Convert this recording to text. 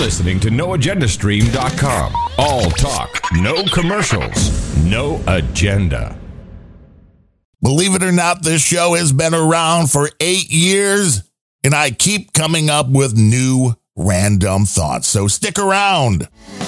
listening to NoAgendaStream.com. All talk, no commercials, no agenda. Believe it or not, this show has been around for 8 years, and I keep coming up with new random thoughts. So stick around.